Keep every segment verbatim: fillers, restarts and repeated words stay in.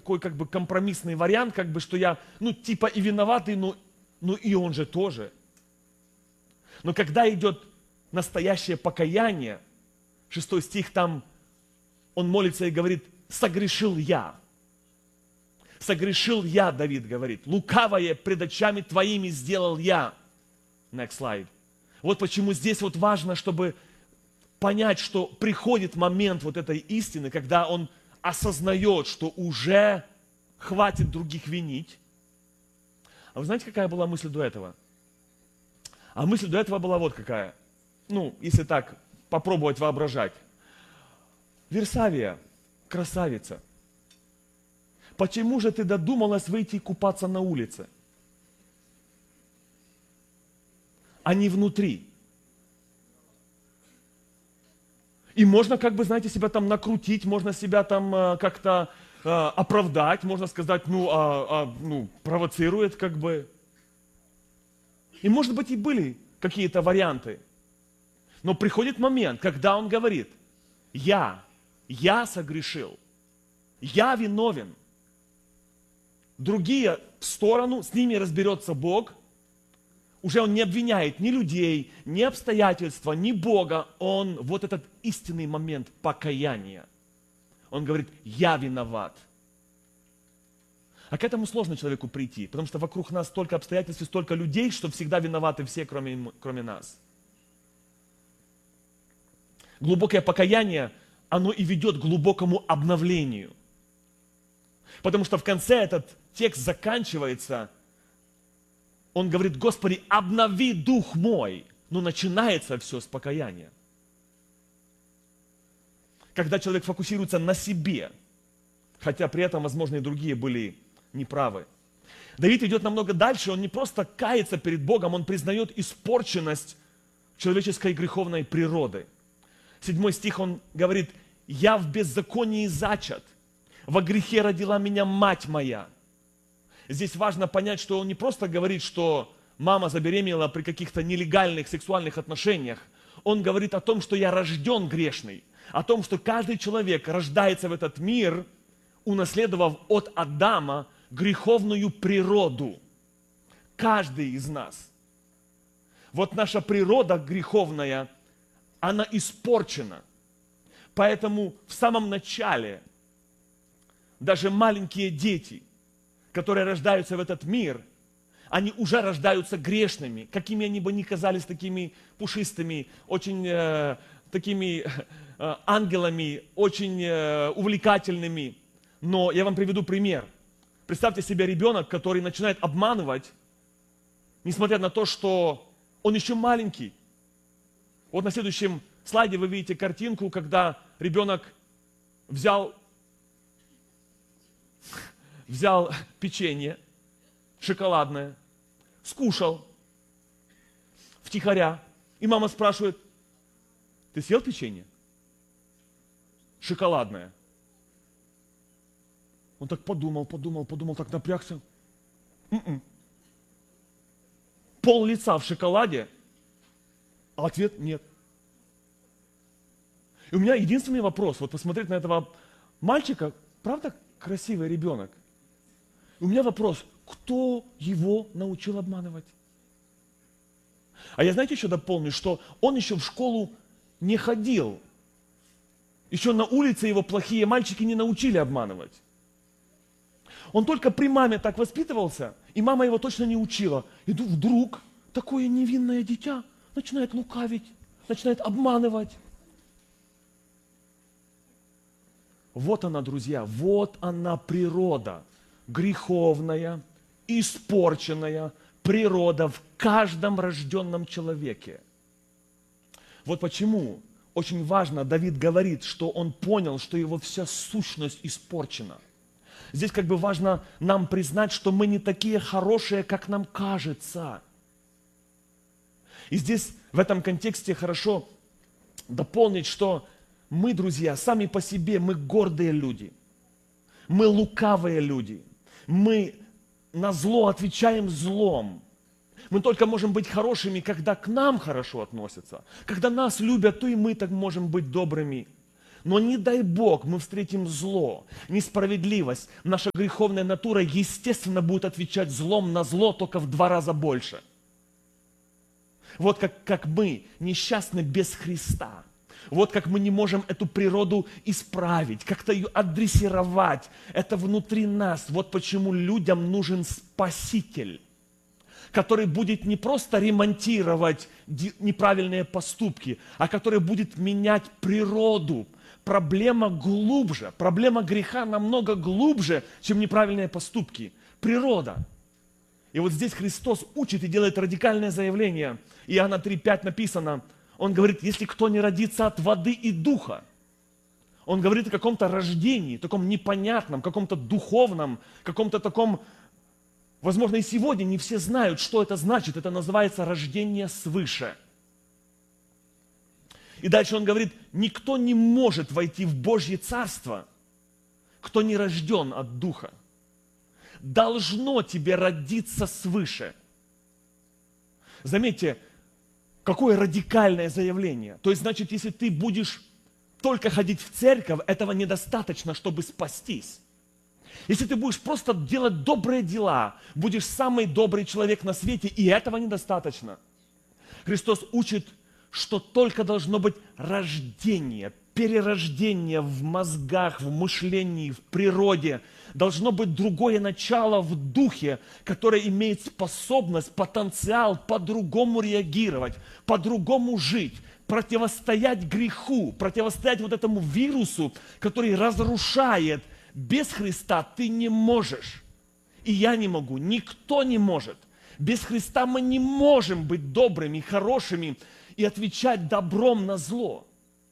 такой как бы компромиссный вариант, как бы, что я, ну, типа и виноватый, но, но и он же тоже. Но когда идет настоящее покаяние, шестой стих, там он молится и говорит: согрешил я. Согрешил я, Давид говорит. Лукавое пред очами твоими сделал я. Next slide. Вот почему здесь вот важно, чтобы понять, что приходит момент вот этой истины, когда он осознает, что уже хватит других винить. А вы знаете, какая была мысль до этого? А мысль до этого была вот какая. Ну, если так попробовать воображать. Версавия, красавица. Почему же ты додумалась выйти и купаться на улице, а не внутри? И можно, как бы, знаете, себя там накрутить, можно себя там э, как-то э, оправдать, можно сказать, ну, а, а, ну, провоцирует, как бы. И, может быть, и были какие-то варианты. Но приходит момент, когда он говорит: я, я согрешил, я виновен. Другие в сторону, с ними разберется Бог. Уже он не обвиняет ни людей, ни обстоятельства, ни Бога. Он, вот этот истинный момент покаяния. Он говорит: я виноват. А к этому сложно человеку прийти, потому что вокруг нас столько обстоятельств и столько людей, что всегда виноваты все, кроме, кроме нас. Глубокое покаяние, оно и ведет к глубокому обновлению. Потому что в конце этот текст заканчивается, он говорит: Господи, обнови дух мой. Но начинается все с покаяния. Когда человек фокусируется на себе, хотя при этом, возможно, и другие были неправы. Давид идет намного дальше, он не просто кается перед Богом, он признает испорченность человеческой греховной природы. Седьмой стих он говорит: я в беззаконии зачат, во грехе родила меня мать моя. Здесь важно понять, что он не просто говорит, что мама забеременела при каких-то нелегальных сексуальных отношениях. Он говорит о том, что я рожден грешный, о том, что каждый человек рождается в этот мир, унаследовав от Адама греховную природу. Каждый из нас. Вот наша природа греховная, она испорчена. Поэтому в самом начале даже маленькие дети, которые рождаются в этот мир, они уже рождаются грешными, какими они бы ни казались, такими пушистыми, очень э, такими э, ангелами, очень э, увлекательными. Но я вам приведу пример. Представьте себе ребенок, который начинает обманывать, несмотря на то, что он еще маленький. Вот на следующем слайде вы видите картинку, когда ребенок взял, взял печенье шоколадное, скушал втихаря, и мама спрашивает: ты съел печенье? Шоколадное. Он так подумал, подумал, подумал, так напрягся. М-м. Пол лица в шоколаде, а ответ нет. И у меня единственный вопрос, вот посмотреть на этого мальчика, правда красивый ребенок? И у меня вопрос: кто его научил обманывать? А я, знаете, еще дополню, что он еще в школу не ходил. Еще на улице его плохие мальчики не научили обманывать. Он только при маме так воспитывался, и мама его точно не учила. И вдруг такое невинное дитя начинает лукавить, начинает обманывать. Вот она, друзья, вот она природа, греховная, испорченная природа в каждом рожденном человеке. Вот почему очень важно, Давид говорит, что он понял, что его вся сущность испорчена. Здесь как бы важно нам признать, что мы не такие хорошие, как нам кажется. И здесь в этом контексте хорошо дополнить, что мы, друзья, сами по себе, мы гордые люди. Мы лукавые люди. Мы на зло отвечаем злом. Мы только можем быть хорошими, когда к нам хорошо относятся. Когда нас любят, то и мы так можем быть добрыми. Но не дай Бог мы встретим зло, несправедливость. Наша греховная натура, естественно, будет отвечать злом на зло, только в два раза больше. Вот как, как мы несчастны без Христа. Вот как мы не можем эту природу исправить, как-то ее адресировать. Это внутри нас. Вот почему людям нужен Спаситель, который будет не просто ремонтировать неправильные поступки, а который будет менять природу. Проблема глубже. Проблема греха намного глубже, чем неправильные поступки. Природа. И вот здесь Христос учит и делает радикальное заявление. Иоанна три пять написано, Он говорит, если кто не родится от воды и духа, Он говорит о каком-то рождении, таком непонятном, каком-то духовном, каком-то таком, возможно, и сегодня не все знают, что это значит. Это называется рождение свыше. И дальше Он говорит, никто не может войти в Божье Царство, кто не рожден от Духа. Должно тебе родиться свыше. Заметьте, какое радикальное заявление. То есть, значит, если ты будешь только ходить в церковь, этого недостаточно, чтобы спастись. Если ты будешь просто делать добрые дела, будешь самый добрый человек на свете, и этого недостаточно. Христос учит, что только должно быть рождение, перерождение в мозгах, в мышлении, в природе. Должно быть другое начало в духе, которое имеет способность, потенциал по-другому реагировать, по-другому жить, противостоять греху, противостоять вот этому вирусу, который разрушает. Без Христа ты не можешь. И я не могу, никто не может. Без Христа мы не можем быть добрыми, хорошими и отвечать добром на зло.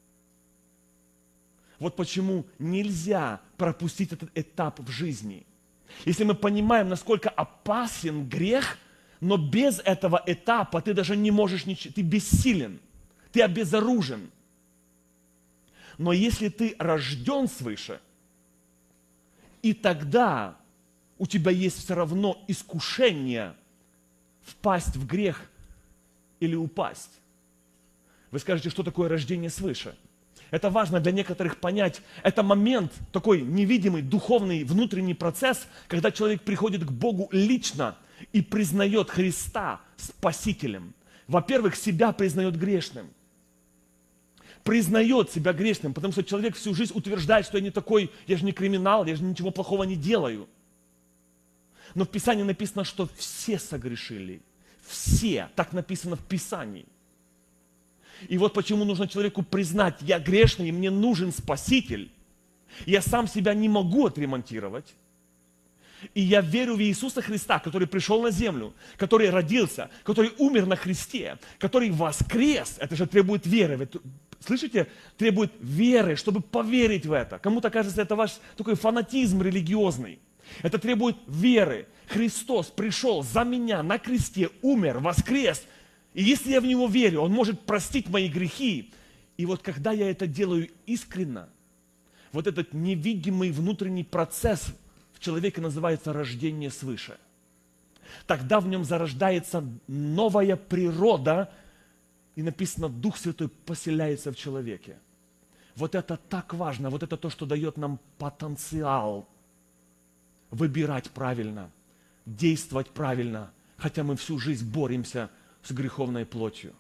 Вот почему нельзя пропустить этот этап в жизни. Если мы понимаем, насколько опасен грех, но без этого этапа ты даже не можешь ничего, ты бессилен, ты обезоружен. Но если ты рожден свыше, и тогда у тебя есть все равно искушение впасть в грех или упасть. Вы скажете, что такое рождение свыше? Это важно для некоторых понять. Это момент, такой невидимый, духовный, внутренний процесс, когда человек приходит к Богу лично и признает Христа Спасителем. Во-первых, себя признает грешным. Признает себя грешным, потому что человек всю жизнь утверждает, что я не такой, я же не криминал, я же ничего плохого не делаю. Но в Писании написано, что все согрешили. Все. Так написано в Писании. И вот почему нужно человеку признать, я грешный, и мне нужен Спаситель. Я сам себя не могу отремонтировать. И я верю в Иисуса Христа, который пришел на землю, который родился, который умер на кресте, который воскрес. Это же требует веры. Слышите? Требует веры, чтобы поверить в это. Кому-то кажется, это ваш такой фанатизм религиозный. Это требует веры. Христос пришел за меня на кресте, умер, воскрес. И если я в Него верю, Он может простить мои грехи. И вот когда я это делаю искренне, вот этот невидимый внутренний процесс в человеке называется рождение свыше. Тогда в нем зарождается новая природа, и написано, Дух Святой поселяется в человеке. Вот это так важно, вот это то, что дает нам потенциал выбирать правильно, действовать правильно, хотя мы всю жизнь боремся с греховной плотью.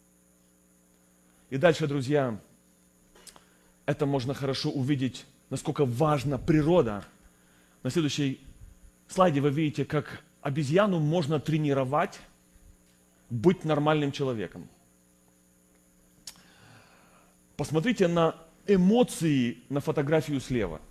И дальше, друзья, это можно хорошо увидеть, насколько важна природа. На следующей слайде вы видите, как обезьяну можно тренировать быть нормальным человеком. Посмотрите на эмоции на фотографию слева.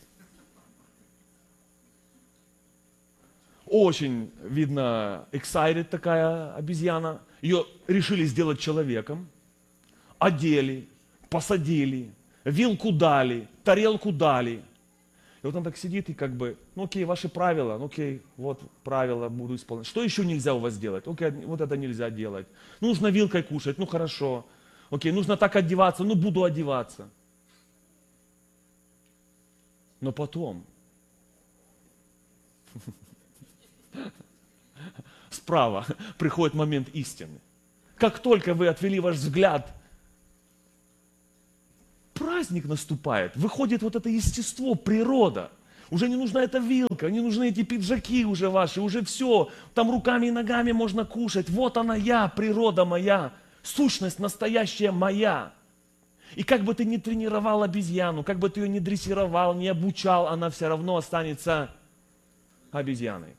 Очень видно excited такая обезьяна. Ее решили сделать человеком. Одели, посадили, вилку дали, тарелку дали. И вот он так сидит и как бы, ну окей, ваши правила, ну окей, вот правила буду исполнять. Что еще нельзя у вас делать? Окей, вот это нельзя делать. Нужно вилкой кушать, ну хорошо. Окей, нужно так одеваться, ну буду одеваться. Но потом справа приходит момент истины. Как только вы отвели ваш взгляд, праздник наступает, выходит вот это естество, природа. Уже не нужна эта вилка, не нужны эти пиджаки уже ваши, уже все. Там руками и ногами можно кушать. Вот она я, природа моя, сущность настоящая моя. И как бы ты ни тренировал обезьяну, как бы ты ее ни дрессировал, ни обучал, она все равно останется обезьяной.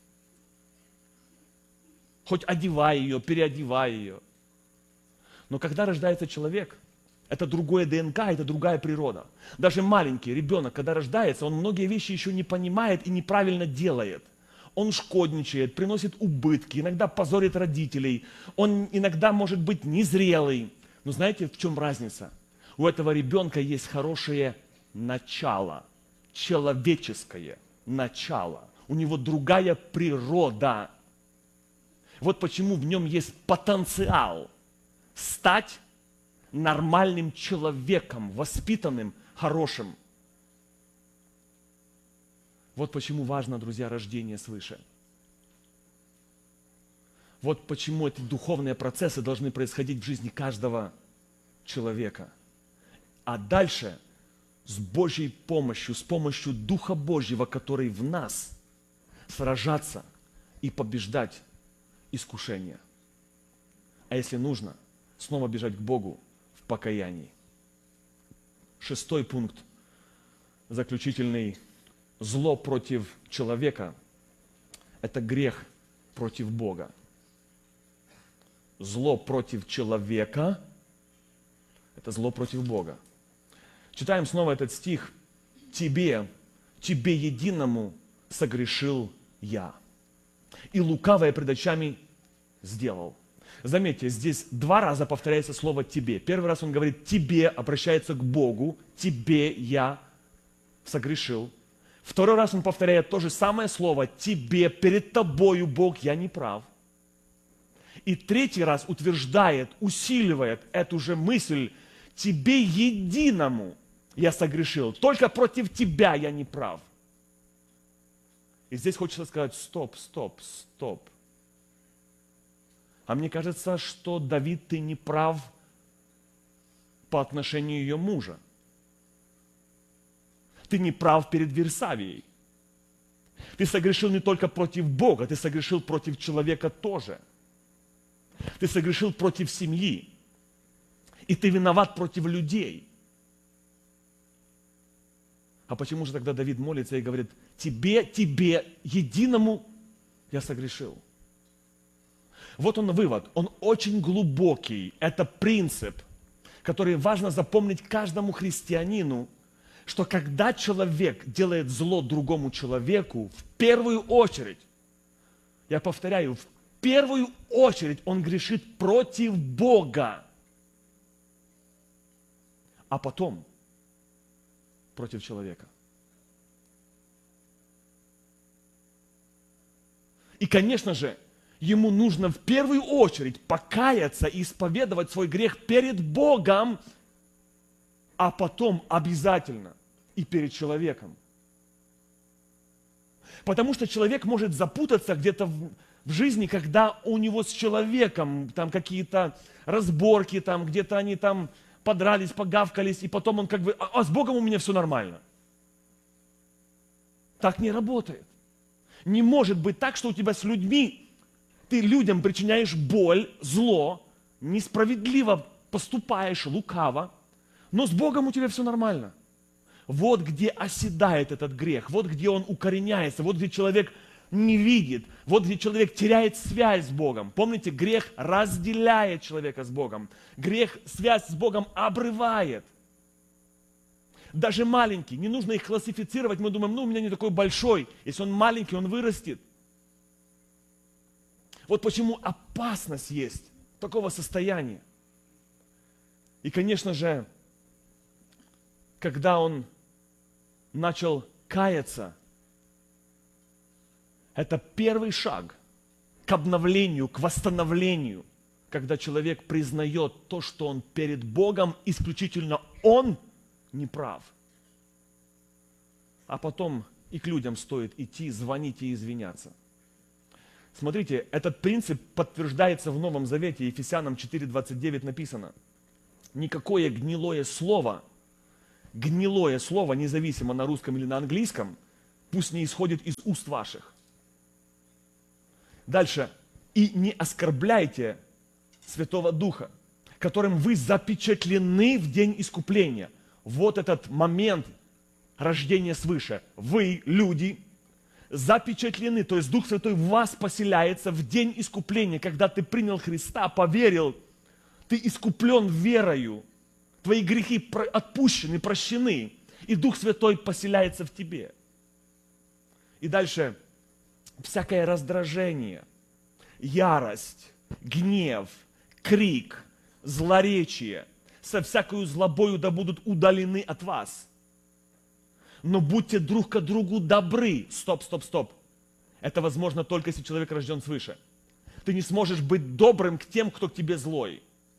Хоть одевай ее, переодевай ее. Но когда рождается человек, это другое ДНК, это другая природа. Даже маленький ребенок, когда рождается, он многие вещи еще не понимает и неправильно делает. Он шкодничает, приносит убытки, иногда позорит родителей. Он иногда может быть незрелый. Но знаете, в чем разница? У этого ребенка есть хорошее начало, человеческое начало. У него другая природа. Вот почему в нем есть потенциал стать нормальным человеком, воспитанным, хорошим. Вот почему важно, друзья, рождение свыше. Вот почему эти духовные процессы должны происходить в жизни каждого человека. А дальше с Божьей помощью, с помощью Духа Божьего, который в нас, сражаться и побеждать искушения. А если нужно, снова бежать к Богу в покаянии. Шестой пункт, заключительный. Зло против человека – это грех против Бога. Зло против человека – это зло против Бога. Читаем снова этот стих. «Тебе, тебе единому согрешил я, и лукавое пред очами сделал». Заметьте, здесь два раза повторяется слово «тебе». Первый раз он говорит «тебе», обращается к Богу, «тебе я согрешил». Второй раз он повторяет то же самое слово «тебе», «перед тобою, Бог, я не прав». И третий раз утверждает, усиливает эту же мысль «тебе единому я согрешил, только против тебя я не прав». И здесь хочется сказать «стоп, стоп, стоп». А мне кажется, что Давид, ты не прав по отношению ее мужа. Ты не прав перед Версавией. Ты согрешил не только против Бога, ты согрешил против человека тоже. Ты согрешил против семьи. И ты виноват против людей. А почему же тогда Давид молится и говорит, тебе, тебе, единому я согрешил? Вот он вывод, он очень глубокий. Это принцип, который важно запомнить каждому христианину, что когда человек делает зло другому человеку, в первую очередь, я повторяю, в первую очередь он грешит против Бога, а потом против человека. И, конечно же, ему нужно в первую очередь покаяться и исповедовать свой грех перед Богом, а потом обязательно и перед человеком. Потому что человек может запутаться где-то в, в жизни, когда у него с человеком там какие-то разборки, там где-то они там подрались, погавкались, и потом он как бы, а, а с Богом у меня все нормально. Так не работает. Не может быть так, что у тебя с людьми, ты людям причиняешь боль, зло, несправедливо поступаешь, лукаво, но с Богом у тебя все нормально. Вот где оседает этот грех, вот где он укореняется, вот где человек не видит, вот где человек теряет связь с Богом. Помните, грех разделяет человека с Богом. Грех связь с Богом обрывает. Даже маленький, не нужно их классифицировать, мы думаем, ну у меня не такой большой. Если он маленький, он вырастет. Вот почему опасность есть такого состояния. И, конечно же, когда он начал каяться, это первый шаг к обновлению, к восстановлению, когда человек признает то, что он перед Богом исключительно он не прав. А потом и к людям стоит идти, звонить и извиняться. Смотрите, этот принцип подтверждается в Новом Завете, Ефесянам четыре двадцать девять написано. Никакое гнилое слово гнилое слово, независимо на русском или на английском, пусть не исходит из уст ваших. Дальше. И не оскорбляйте Святого Духа, которым вы запечатлены в день искупления. Вот этот момент рождения свыше. Вы, люди, запечатлены, то есть Дух Святой в вас поселяется в день искупления, когда ты принял Христа, поверил, ты искуплен верою, твои грехи отпущены, прощены, и Дух Святой поселяется в тебе. И дальше всякое раздражение, ярость, гнев, крик, злоречие, со всякою злобою да будут удалены от вас. Но будьте друг к другу добры. Стоп, стоп, стоп. Это возможно только, если человек рожден свыше. Ты не сможешь быть добрым к тем, кто к тебе злой.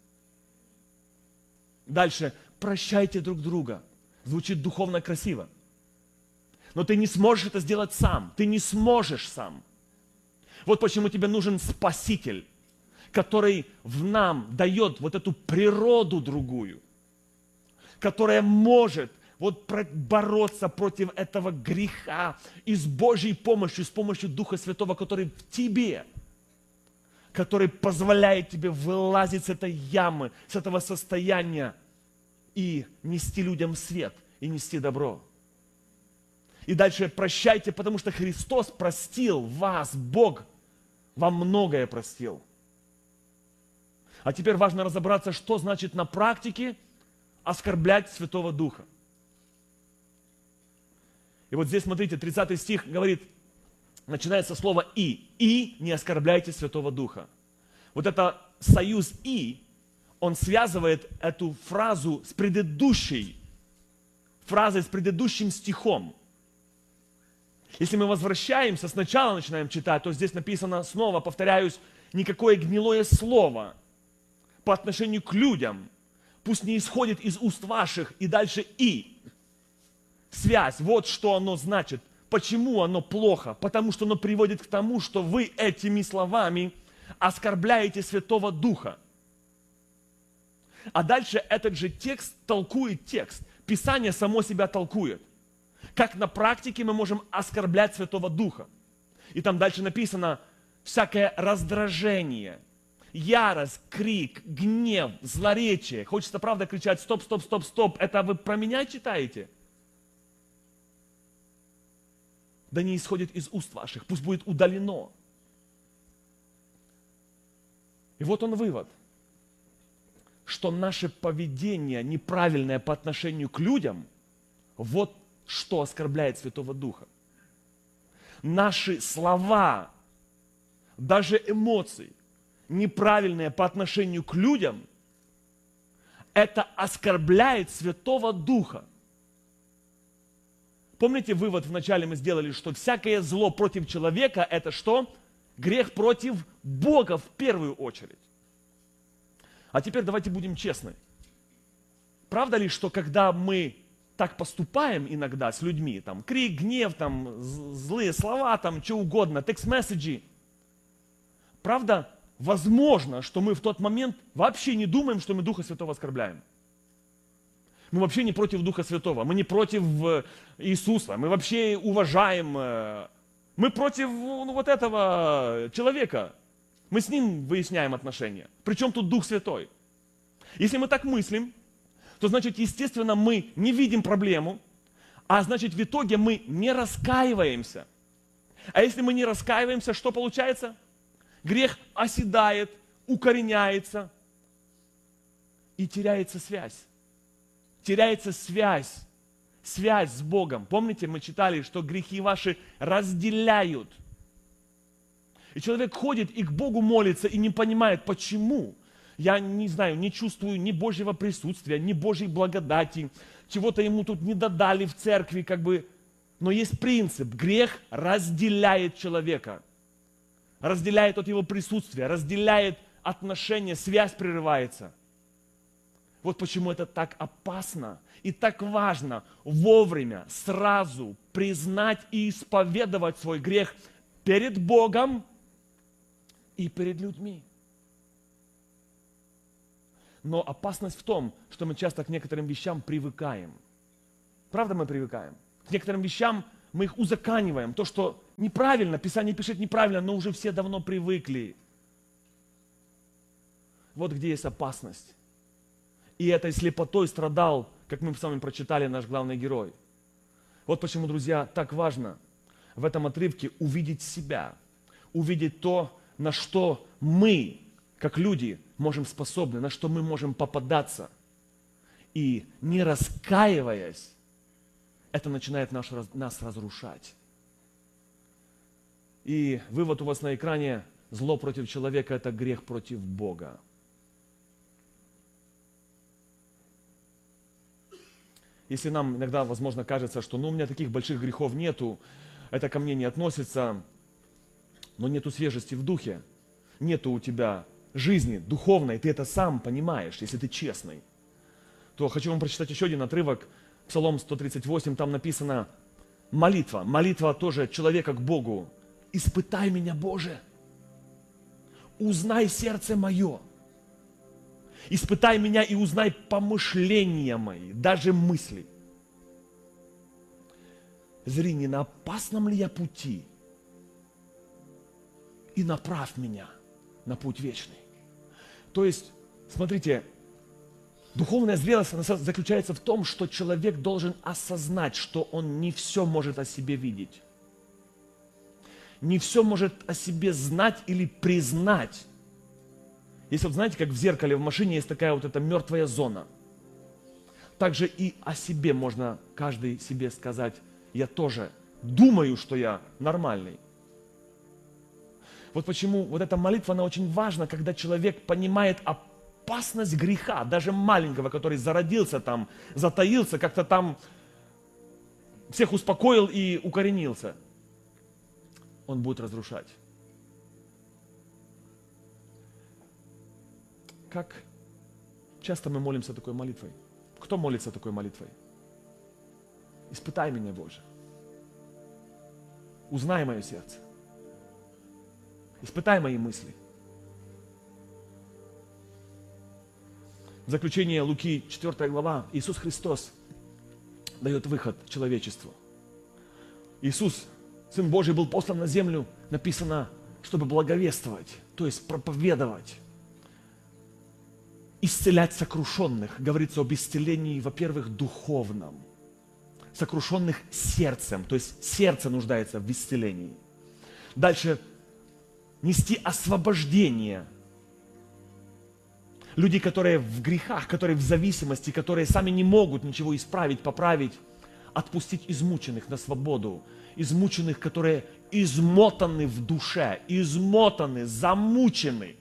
Дальше. Прощайте друг друга. Звучит духовно красиво. Но ты не сможешь это сделать сам. Ты не сможешь сам. Вот почему тебе нужен Спаситель, который в нам дает вот эту природу другую, которая может вот бороться против этого греха и с Божьей помощью, с помощью Духа Святого, который в тебе, который позволяет тебе вылазить с этой ямы, с этого состояния и нести людям свет, и нести добро. И дальше прощайте, потому что Христос простил вас, Бог вам многое простил. А теперь важно разобраться, что значит на практике оскорблять Святого Духа. И вот здесь, смотрите, тридцатый стих говорит, начинается слово «и». «И не оскорбляйте Святого Духа». Вот это союз «и», он связывает эту фразу с предыдущей фразой, с предыдущим стихом. Если мы возвращаемся, сначала начинаем читать, то здесь написано снова, повторяюсь, никакое гнилое слово по отношению к людям пусть не исходит из уст ваших, и дальше «и». Связь, вот что оно значит. Почему оно плохо? Потому что оно приводит к тому, что вы этими словами оскорбляете Святого Духа. А дальше этот же текст толкует текст. Писание само себя толкует. Как на практике мы можем оскорблять Святого Духа. И там дальше написано всякое раздражение, ярость, крик, гнев, злоречие. Хочется, правда, кричать «стоп, стоп, стоп, стоп». Это вы про меня читаете? Да не исходит из уст ваших, пусть будет удалено. И вот он вывод, что наше поведение неправильное по отношению к людям, вот что оскорбляет Святого Духа. Наши слова, даже эмоции, неправильные по отношению к людям, это оскорбляет Святого Духа. Помните, вывод вначале мы сделали, что всякое зло против человека – это что? Грех против Бога в первую очередь. А теперь давайте будем честны. Правда ли, что когда мы так поступаем иногда с людьми, там, крик, гнев, там, злые слова, там, что угодно, текст-месседжи, правда, возможно, что мы в тот момент вообще не думаем, что мы Духа Святого оскорбляем. Мы вообще не против Духа Святого, мы не против Иисуса, мы вообще уважаем, мы против ну, вот этого человека. Мы с ним выясняем отношения. Причем тут Дух Святой? Если мы так мыслим, то значит, естественно, мы не видим проблему, а значит, в итоге мы не раскаиваемся. А если мы не раскаиваемся, что получается? Грех оседает, укореняется и теряется связь. Теряется связь, связь с Богом. Помните, мы читали, что грехи ваши разделяют. И человек ходит и к Богу молится, и не понимает, почему. Я не знаю, не чувствую ни Божьего присутствия, ни Божьей благодати, чего-то ему тут не додали в церкви, как бы. Но есть принцип, грех разделяет человека. Разделяет от его присутствия, разделяет отношения, связь прерывается. Вот почему это так опасно и так важно вовремя, сразу признать и исповедовать свой грех перед Богом и перед людьми. Но опасность в том, что мы часто к некоторым вещам привыкаем. Правда, мы привыкаем? К некоторым вещам мы их узаканиваем. То, что неправильно, Писание пишет неправильно, но уже все давно привыкли. Вот где есть опасность. И этой слепотой страдал, как мы с вами прочитали, наш главный герой. Вот почему, друзья, так важно в этом отрывке увидеть себя, увидеть то, на что мы, как люди, можем способны, на что мы можем попадаться. И не раскаиваясь, это начинает наш, нас разрушать. И вывод у вас на экране: зло против человека – это грех против Бога. Если нам иногда, возможно, кажется, что ну, у меня таких больших грехов нету, это ко мне не относится, но нету свежести в духе, нету у тебя жизни духовной, ты это сам понимаешь, если ты честный, то хочу вам прочитать еще один отрывок, Псалом сто тридцать восемь, там написано молитва, молитва тоже человека к Богу. «Испытай меня, Боже, узнай сердце мое, испытай меня и узнай помышления мои, даже мысли. Зри, не на опасном ли я пути, и направь меня на путь вечный». То есть, смотрите, духовная зрелость она заключается в том, что человек должен осознать, что он не все может о себе видеть, не все может о себе знать или признать. Если вот знаете, как в зеркале в машине есть такая вот эта мертвая зона, также и о себе можно каждый себе сказать: я тоже думаю, что я нормальный. Вот почему вот эта молитва, она очень важна, когда человек понимает опасность греха, даже маленького, который зародился там, затаился, как-то там всех успокоил и укоренился. Он будет разрушать. Как часто мы молимся такой молитвой? Кто молится такой молитвой? Испытай меня, Боже. Узнай мое сердце. Испытай мои мысли. В заключение Луки четвёртая глава Иисус Христос дает выход человечеству. Иисус, Сын Божий, был послан на землю, написано, чтобы благовествовать, то есть проповедовать, исцелять сокрушенных. Говорится об исцелении, во-первых, духовном. Сокрушенных сердцем, то есть сердце нуждается в исцелении. Дальше нести освобождение. Люди, которые в грехах, которые в зависимости, которые сами не могут ничего исправить, поправить, отпустить измученных на свободу. Измученных, которые измотаны в душе, измотаны, замучены.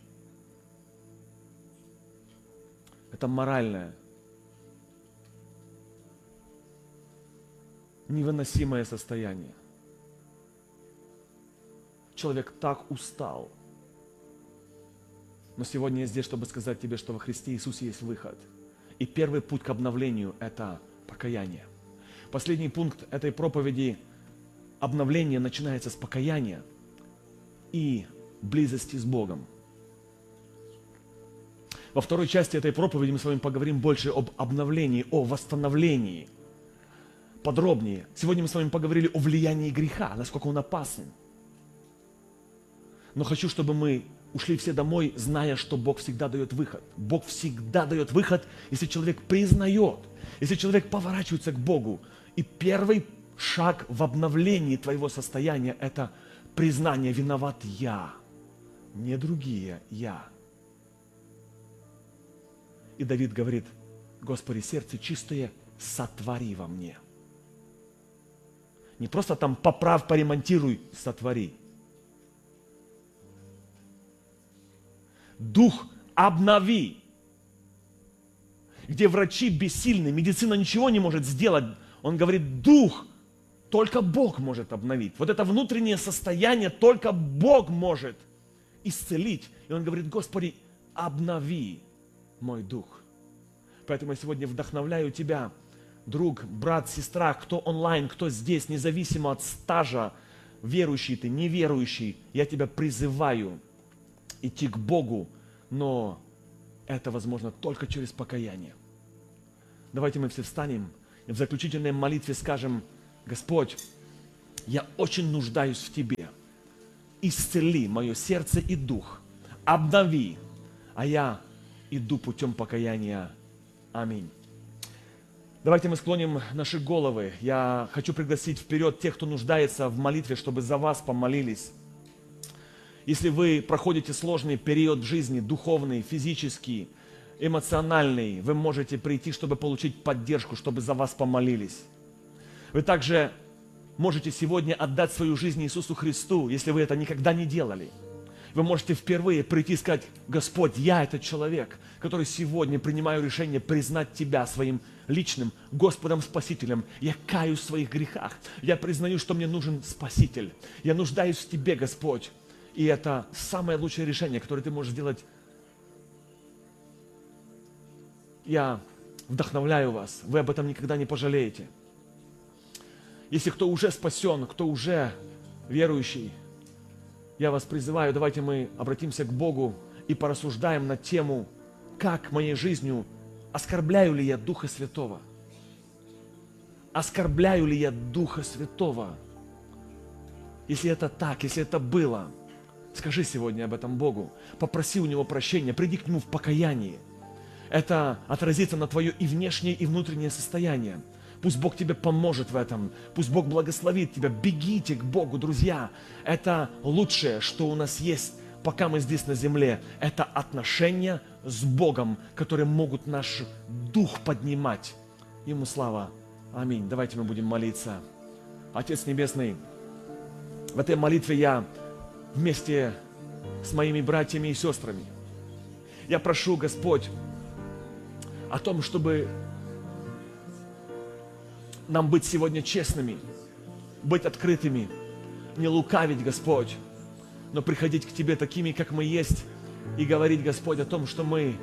Это моральное, невыносимое состояние. Человек так устал. Но сегодня я здесь, чтобы сказать тебе, что во Христе Иисусе есть выход. И первый путь к обновлению – это покаяние. Последний пункт этой проповеди – обновление начинается с покаяния и близости с Богом. Во второй части этой проповеди мы с вами поговорим больше об обновлении, о восстановлении. Подробнее. Сегодня мы с вами поговорили о влиянии греха, насколько он опасен. Но хочу, чтобы мы ушли все домой, зная, что Бог всегда дает выход. Бог всегда дает выход, если человек признает, если человек поворачивается к Богу. И первый шаг в обновлении твоего состояния – это признание: виноват я, не другие, я. И Давид говорит: Господи, сердце чистое сотвори во мне. Не просто там поправь, поремонтируй, сотвори. Дух обнови. Где врачи бессильны, медицина ничего не может сделать. Он говорит: дух только Бог может обновить. Вот это внутреннее состояние только Бог может исцелить. И он говорит: Господи, обнови мой дух. Поэтому я сегодня вдохновляю тебя, друг, брат, сестра, кто онлайн, кто здесь, независимо от стажа, верующий ты, неверующий, я тебя призываю идти к Богу, но это возможно только через покаяние. Давайте мы все встанем. И в заключительной молитве скажем: Господь, я очень нуждаюсь в Тебе. Исцели мое сердце и дух. Обнови, а я иду путем покаяния. Аминь. Давайте мы склоним наши головы. Я хочу пригласить вперед тех, кто нуждается в молитве, чтобы за вас помолились. Если вы проходите сложный период в жизни, духовный, физический, эмоциональный, вы можете прийти, чтобы получить поддержку, чтобы за вас помолились. Вы также можете сегодня отдать свою жизнь Иисусу Христу, если вы это никогда не делали. Вы можете впервые прийти и сказать: Господь, я этот человек, который сегодня принимаю решение признать Тебя своим личным Господом Спасителем. Я каюсь в своих грехах. Я признаю, что мне нужен Спаситель. Я нуждаюсь в Тебе, Господь. И это самое лучшее решение, которое ты можешь сделать. Я вдохновляю вас. Вы об этом никогда не пожалеете. Если кто уже спасен, кто уже верующий, я вас призываю, давайте мы обратимся к Богу и порассуждаем на тему, как моей жизнью оскорбляю ли я Духа Святого. Оскорбляю ли я Духа Святого? Если это так, если это было, скажи сегодня об этом Богу. Попроси у Него прощения, приди к Нему в покаянии. Это отразится на твое и внешнее, и внутреннее состояние. Пусть Бог тебе поможет в этом. Пусть Бог благословит тебя. Бегите к Богу, друзья. Это лучшее, что у нас есть, пока мы здесь на земле. Это отношения с Богом, которые могут наш дух поднимать. Ему слава. Аминь. Давайте мы будем молиться. Отец Небесный, в этой молитве я вместе с моими братьями и сестрами, я прошу, Господь, о том, чтобы нам быть сегодня честными, быть открытыми, не лукавить, Господь, но приходить к Тебе такими, как мы есть, и говорить, Господь, о том, что мы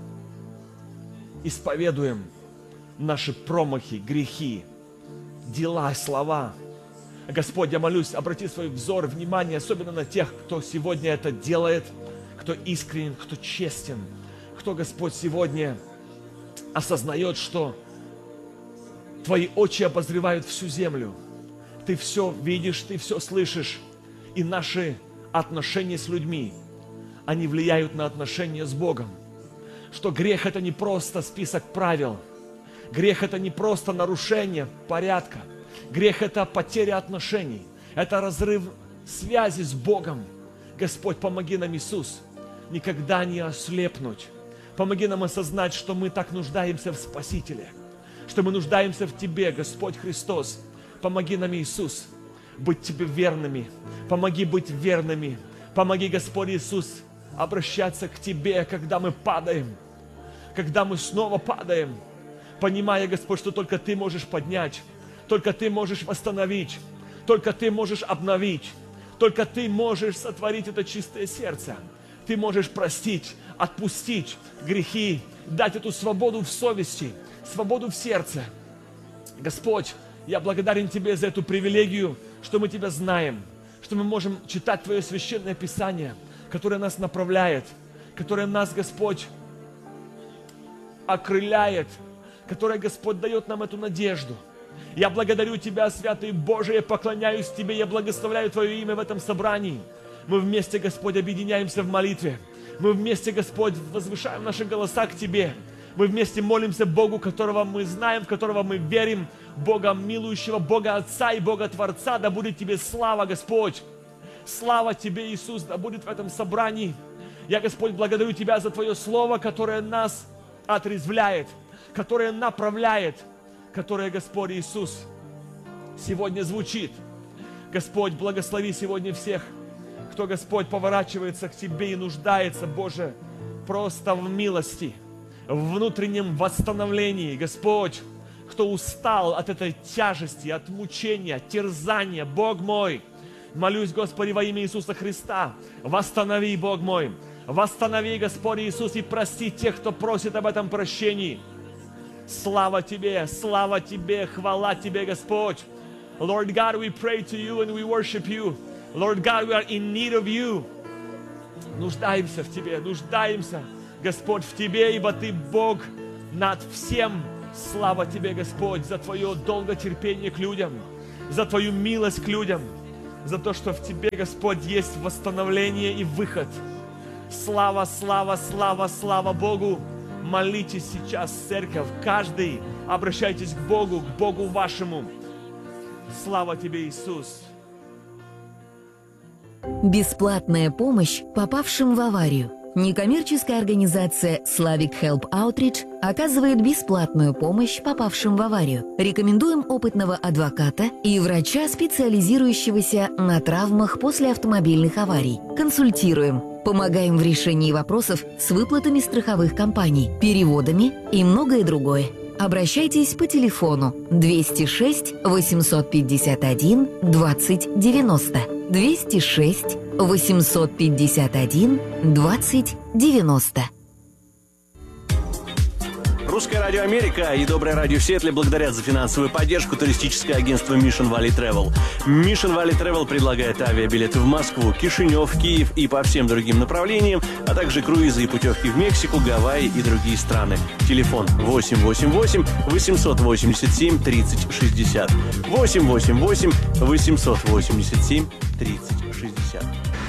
исповедуем наши промахи, грехи, дела, слова. Господь, я молюсь, обрати свой взор, внимание, особенно на тех, кто сегодня это делает, кто искренен, кто честен, кто, Господь, сегодня осознает, что Твои очи обозревают всю землю. Ты все видишь, Ты все слышишь. И наши отношения с людьми, они влияют на отношения с Богом. Что грех – это не просто список правил. Грех – это не просто нарушение порядка. Грех – это потеря отношений. Это разрыв связи с Богом. Господь, помоги нам, Иисус, никогда не ослепнуть. Помоги нам осознать, что мы так нуждаемся в Спасителе, что мы нуждаемся в Тебе, Господь Христос. Помоги нам, Иисус, быть Тебе верными. Помоги быть верными. Помоги, Господь Иисус, обращаться к Тебе, когда мы падаем, когда мы снова падаем, понимая, Господь, что только Ты можешь поднять, только Ты можешь восстановить, только Ты можешь обновить, только Ты можешь сотворить это чистое сердце. Ты можешь простить, отпустить грехи, дать эту свободу в совести, свободу в сердце. Господь, я благодарен Тебе за эту привилегию, что мы Тебя знаем, что мы можем читать Твое Священное Писание, которое нас направляет, которое нас, Господь, окрыляет, которое, Господь, дает нам эту надежду. Я благодарю Тебя, Святый Боже, я поклоняюсь Тебе, я благословляю Твое имя в этом собрании. Мы вместе, Господь, объединяемся в молитве. Мы вместе, Господь, возвышаем наши голоса к Тебе. Мы вместе молимся Богу, которого мы знаем, в которого мы верим, Бога милующего, Бога Отца и Бога Творца. Да будет Тебе слава, Господь. Слава Тебе, Иисус, да будет в этом собрании. Я, Господь, благодарю Тебя за Твое Слово, которое нас отрезвляет, которое направляет, которое, Господь Иисус, сегодня звучит. Господь, благослови сегодня всех, кто, Господь, поворачивается к Тебе и нуждается, Боже, просто в милости, в внутреннем восстановлении. Господь, кто устал от этой тяжести, от мучения, терзания, Бог мой, молюсь, Господи, во имя Иисуса Христа, восстанови, Бог мой, восстанови, Господь Иисус, и прости тех, кто просит об этом прощении. Слава Тебе, слава Тебе, хвала Тебе, Господь. Lord God, we pray to You and we worship You. Lord God, we are in need of You. Нуждаемся в Тебе, нуждаемся, Господь, в Тебе, ибо Ты Бог над всем, Слава Тебе, Господь, за Твое долготерпение к людям, за Твою милость к людям, за то, что в Тебе, Господь, есть восстановление и выход. Слава, слава, слава, слава Богу! Молитесь сейчас, церковь, каждый, обращайтесь к Богу, к Богу вашему. Слава Тебе, Иисус! Бесплатная помощь попавшим в аварию. Некоммерческая организация Slavic Help Outreach оказывает бесплатную помощь попавшим в аварию. Рекомендуем опытного адвоката и врача, специализирующегося на травмах после автомобильных аварий. Консультируем. Помогаем в решении вопросов с выплатами страховых компаний, переводами и многое другое. Обращайтесь по телефону двести шесть восемьсот пятьдесят один двадцать девяносто. двести шесть восемьсот пятьдесят один двадцать девяносто. Русское радио Америка и Доброе радио в Сиэтле благодарят за финансовую поддержку туристическое агентство Mission Valley Travel. Mission Valley Travel предлагает авиабилеты в Москву, Кишинев, Киев и по всем другим направлениям, а также круизы и путевки в Мексику, Гавайи и другие страны. Телефон восемь восемь восемь восемьсот восемьдесят семь тридцать шестьдесят. восемь восемь восемь восемьсот восемьдесят семь тридцать шестьдесят.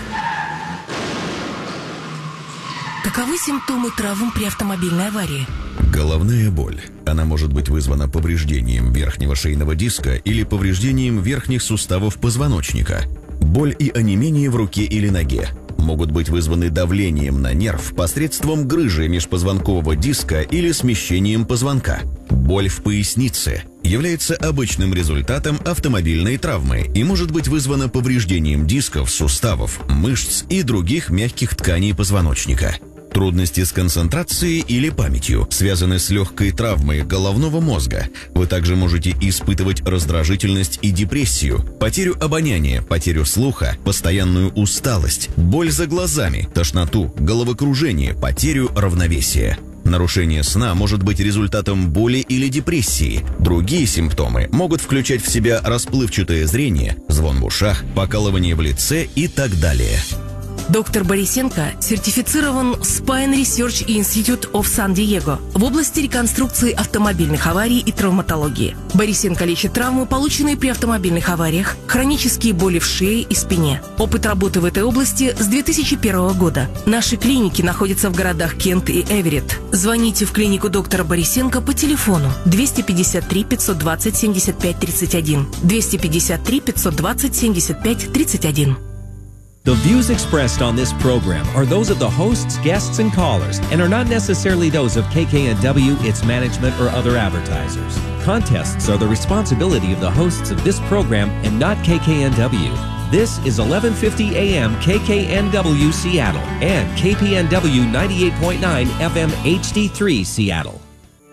Каковы симптомы травм при автомобильной аварии? Головная боль. Она может быть вызвана повреждением верхнего шейного диска или повреждением верхних суставов позвоночника. Боль и онемение в руке или ноге могут быть вызваны давлением на нерв посредством грыжи межпозвонкового диска или смещением позвонка. Боль в пояснице является обычным результатом автомобильной травмы и может быть вызвана повреждением дисков, суставов, мышц и других мягких тканей позвоночника. Трудности с концентрацией или памятью связаны с легкой травмой головного мозга. Вы также можете испытывать раздражительность и депрессию, потерю обоняния, потерю слуха, постоянную усталость, боль за глазами, тошноту, головокружение, потерю равновесия. Нарушение сна может быть результатом боли или депрессии. Другие симптомы могут включать в себя расплывчатое зрение, звон в ушах, покалывание в лице и так далее. Доктор Борисенко сертифицирован Spine Research Institute of San-Diego в области реконструкции автомобильных аварий и травматологии. Борисенко лечит травмы, полученные при автомобильных авариях, хронические боли в шее и спине. Опыт работы в этой области с две тысячи первого года. Наши клиники находятся в городах Кент и Эверетт. Звоните в клинику доктора Борисенко по телефону двести пятьдесят три пятьсот двадцать семьдесят пять тридцать один, двести пятьдесят три пятьсот двадцать семьдесят пять тридцать один. The views expressed on this program are those of the hosts, guests, and callers, and are not necessarily those of K K N W, its management, or other advertisers. Contests are the responsibility of the hosts of this program and not K K N W. This is eleven fifty A M K K N W Seattle and K P N W ninety-eight point nine F M H D three Seattle.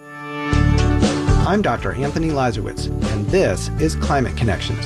I'm Doctor Anthony Lazarowitz, and this is Climate Connections.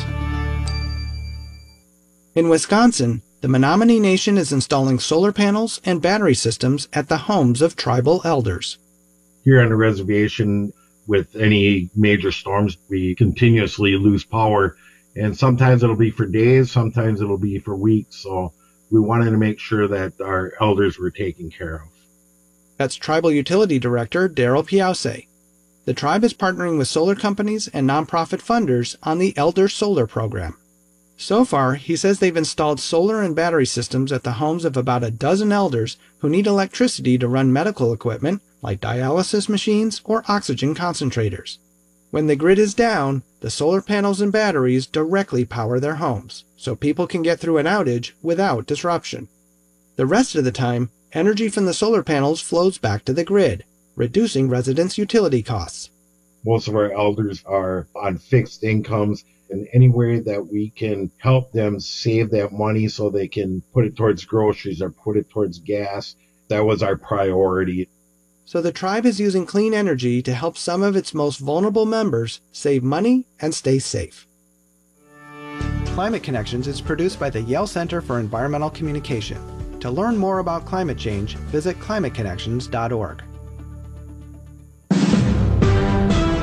In Wisconsin, the Menominee Nation is installing solar panels and battery systems at the homes of tribal elders. Here on the reservation, with any major storms, we continuously lose power, and sometimes it'll be for days, sometimes it'll be for weeks, so we wanted to make sure that our elders were taken care of. That's Tribal Utility Director Daryl Piause. The tribe is partnering with solar companies and nonprofit funders on the Elder Solar Program. So far, he says they've installed solar and battery systems at the homes of about a dozen elders who need electricity to run medical equipment like dialysis machines or oxygen concentrators. When the grid is down, the solar panels and batteries directly power their homes, so people can get through an outage without disruption. The rest of the time, energy from the solar panels flows back to the grid, reducing residents' utility costs. Most of our elders are on fixed incomes, and any way that we can help them save that money so they can put it towards groceries or put it towards gas, that was our priority. So the tribe is using clean energy to help some of its most vulnerable members save money and stay safe. Climate Connections is produced by the Yale Center for Environmental Communication. To learn more about climate change, visit climate connections dot org.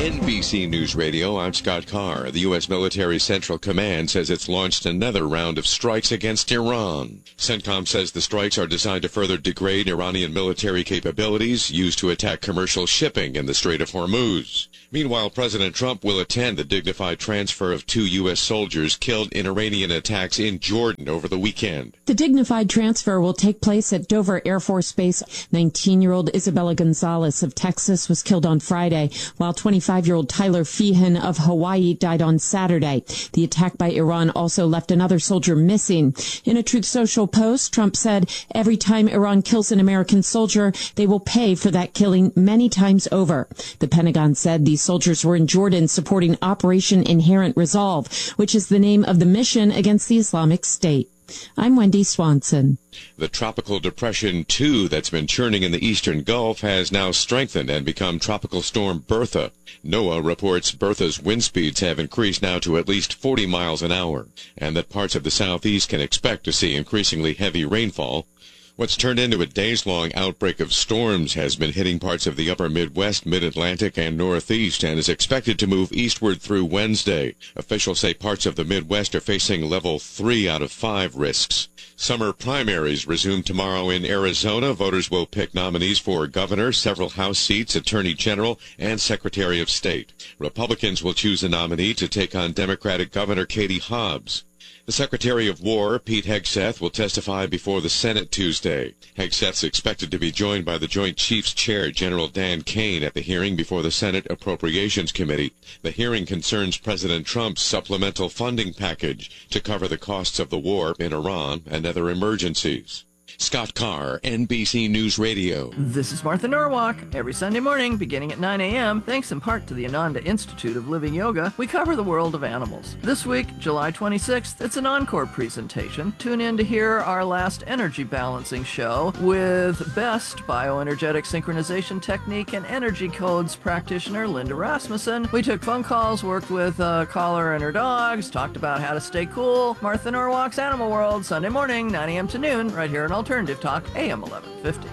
N B C News Radio, I'm Scott Carr. The U S Military Central Command says it's launched another round of strikes against Iran. CENTCOM says the strikes are designed to further degrade Iranian military capabilities used to attack commercial shipping in the Strait of Hormuz. Meanwhile, President Trump will attend the dignified transfer of two U S soldiers killed in Iranian attacks in Jordan over the weekend. The dignified transfer will take place at Dover Air Force Base. nineteen-year-old Isabella Gonzalez of Texas was killed on Friday, while twenty-five-year-old Tyler Feehan of Hawaii died on Saturday. The attack by Iran also left another soldier missing. In a Truth Social post, Trump said, "Every time Iran kills an American soldier, they will pay for that killing many times over." The Pentagon said these soldiers were in Jordan supporting Operation Inherent Resolve, which is the name of the mission against the Islamic State. I'm Wendy Swanson. The Tropical Depression two that's been churning in the eastern Gulf has now strengthened and become Tropical Storm Bertha. NOAA reports Bertha's wind speeds have increased now to at least forty miles an hour, and that parts of the southeast can expect to see increasingly heavy rainfall. What's turned into a days-long outbreak of storms has been hitting parts of the upper Midwest, Mid-Atlantic, and Northeast and is expected to move eastward through Wednesday. Officials say parts of the Midwest are facing level three out of five risks. Summer primaries resume tomorrow in Arizona. Voters will pick nominees for governor, several House seats, attorney general, and secretary of state. Republicans will choose a nominee to take on Democratic Governor Katie Hobbs. The Secretary of War, Pete Hegseth, will testify before the Senate Tuesday. Hegseth's expected to be joined by the Joint Chiefs Chair, General Dan Kane, at the hearing before the Senate Appropriations Committee. The hearing concerns President Trump's supplemental funding package to cover the costs of the war in Iran and other emergencies. Scott Carr, N B C News Radio. This is Martha Norwalk. Every Sunday morning, beginning at nine a.m., thanks in part to the Ananda Institute of Living Yoga, we cover the world of animals. This week, July twenty-sixth, it's an encore presentation. Tune in to hear our last energy balancing show with best bioenergetic synchronization technique and energy codes practitioner Linda Rasmussen. We took phone calls, worked with a caller and her dogs, talked about how to stay cool. Martha Norwalk's Animal World, Sunday morning, nine a.m. to noon, right here on Alternative Talk, A M eleven fifty.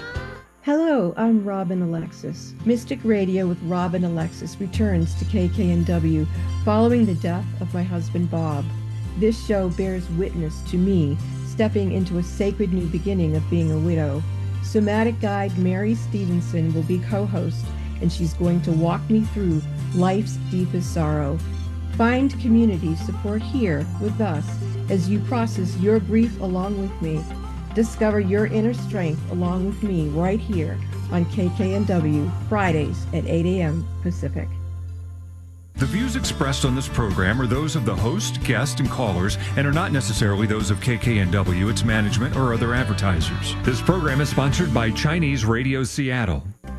Hello, I'm Robin Alexis. Mystic Radio with Robin Alexis returns to K K N W following the death of my husband Bob. This show bears witness to me stepping into a sacred new beginning of being a widow. Somatic guide Mary Stevenson will be co-host, and she's going to walk me through life's deepest sorrow. Find community support here with us as you process your grief along with me. Discover your inner strength along with me right here on K K N W, Fridays at eight a.m. Pacific. The views expressed on this program are those of the host, guests, and callers and are not necessarily those of K K N W, its management, or other advertisers. This program is sponsored by Chinese Radio Seattle.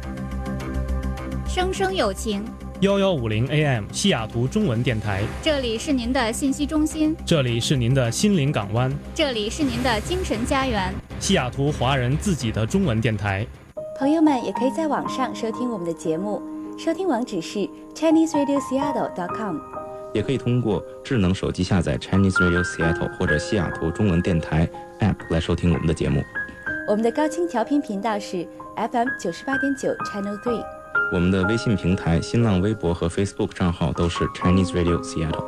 生生有情幺幺五零 A M 西雅图中文电台， 这里是您的信息中心， 这里是您的心灵港湾， 这里是您的精神家园， 西雅图华人自己的中文电台。 朋友们也可以在网上收听我们的节目，收听网址是 Chinese Radio Seattle dot com， 也可以通过智能手机下载 Chinese Radio Seattle 或者西雅图中文电台 App 来收听我们的节目。 我们的高清调频频道是 F M 九十八点九 Channel three。 我们的微信平台、新浪微博和 Facebook 账号都是 Chinese Radio Seattle。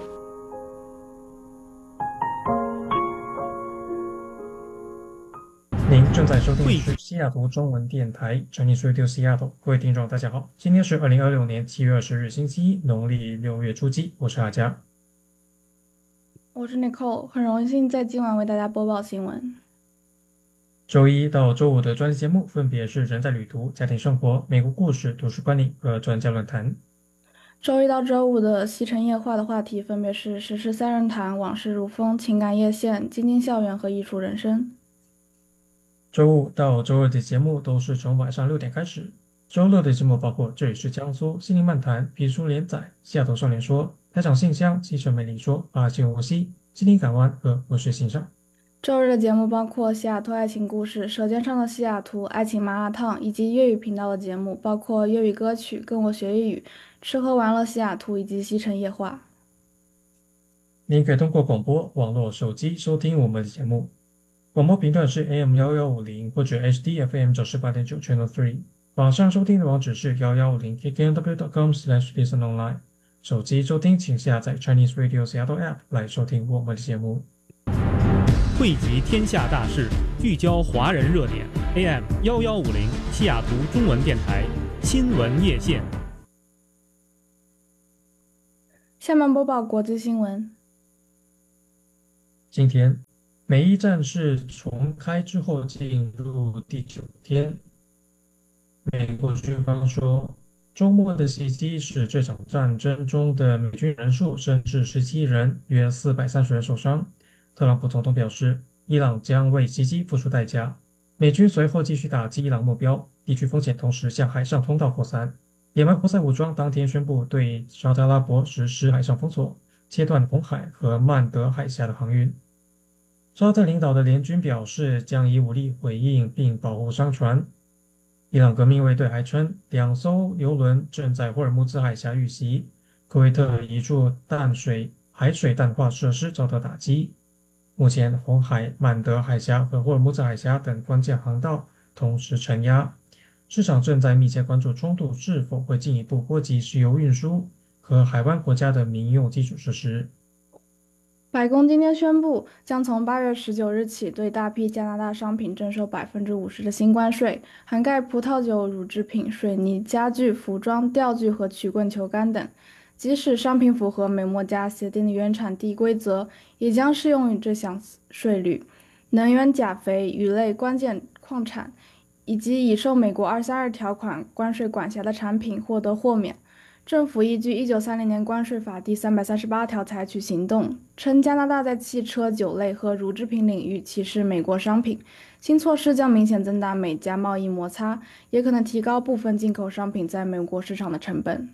您正在收听的是西雅图中文电台 Chinese Radio Seattle。各位听众，大家好，今天是二零二六年七月二十日，星期一，农历六月初七，我是阿佳， 我是 Nicole， 很荣幸在今晚为大家播报新闻。 周一到周五的专题节目分别是人在旅途、家庭生活、美国故事、都市观点和专家论坛。 周一到周五的西城夜话的话题分别是时事三人谈、往事如风、情感夜线、精精校园和艺术人生。 周五到周二的节目都是从晚上六点开始。周六的节目包括这里是江苏心灵漫谈、皮书连载、西雅图少年说、台场信箱、汽车美丽说、八九无锡、心灵港湾和文学欣赏。 周日的节目包括西雅图爱情故事、舌尖上的西雅图、爱情麻辣烫，以及粤语频道的节目，包括粤语歌曲、跟我学粤语、吃喝玩乐西雅图以及西城夜话。 您可以通过广播、网络、手机收听我们的节目。广播频段是 A M 一一五零或者 H D F M 九十八点九 Channel three。 网上收听的网址是一一五零 k k n w dot com slash listen online。手机收听请下载 Chinese Radio Seattle App 来收听我们的节目。 汇集天下大事，聚焦华人热点。A M 一一五零西雅图中文电台新闻夜线。 下面播报国际新闻。 今天，美伊战事重开之后进入第九天。美国军方说，周末的袭击使这场战争中的美军人数升至十七人，约四百三十人受伤。特朗普总统表示，伊朗将为袭击付出代价。美军随后继续打击伊朗目标，地区风险同时向海上通道扩散。也门胡塞武装当天宣布对沙特阿拉伯实施海上封锁，切断红海和曼德海峡的航运。沙特领导的联军表示将以武力回应并保护商船。伊朗革命卫队还称，两艘油轮正在霍尔木兹海峡遇袭，科威特一处淡水海水淡化设施遭到打击。目前，红海、曼德海峡和霍尔木兹海峡等关键航道同时承压，市场正在密切关注冲突是否会进一步波及石油运输和海湾国家的民用基础设施。 白宫今天宣布，将从八月十九日起对大批加拿大商品征收百分之五十的新关税，涵盖葡萄酒、乳制品、水泥、家具、服装、钓具和曲棍球杆等。即使商品符合美墨加协定的原产地规则，也将适用于这项税率。能源、钾肥、鱼类、关键矿产以及已受美国二三二条款关税管辖的产品获得豁免。政府依据一九三零年关税法第三百三十八条采取行动，称加拿大在汽车、酒类和乳制品领域歧视美国商品。新措施将明显增大美加贸易摩擦，也可能提高部分进口商品在美国市场的成本。